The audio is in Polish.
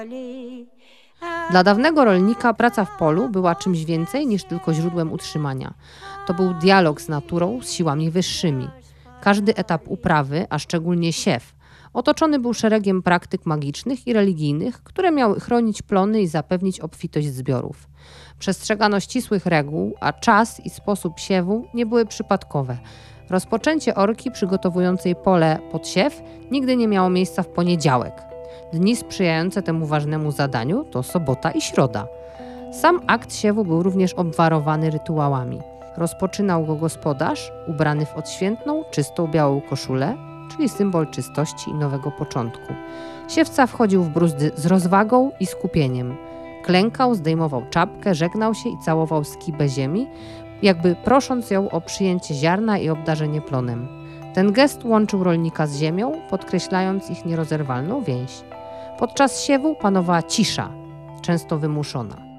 Dla dawnego rolnika praca w polu była czymś więcej niż tylko źródłem utrzymania. To był dialog z naturą, z siłami wyższymi. Każdy etap uprawy, a szczególnie siew, otoczony był szeregiem praktyk magicznych i religijnych, które miały chronić plony i zapewnić obfitość zbiorów. Przestrzegano ścisłych reguł, a czas i sposób siewu nie były przypadkowe. Rozpoczęcie orki przygotowującej pole pod siew nigdy nie miało miejsca w poniedziałek. Dni sprzyjające temu ważnemu zadaniu to sobota i środa. Sam akt siewu był również obwarowany rytuałami. Rozpoczynał go gospodarz, ubrany w odświętną, czystą białą koszulę, czyli symbol czystości i nowego początku. Siewca wchodził w brózdy z rozwagą i skupieniem. Klękał, zdejmował czapkę, żegnał się i całował skibę ziemi, jakby prosząc ją o przyjęcie ziarna i obdarzenie plonem. Ten gest łączył rolnika z ziemią, podkreślając ich nierozerwalną więź. Podczas siewu panowała cisza, często wymuszona.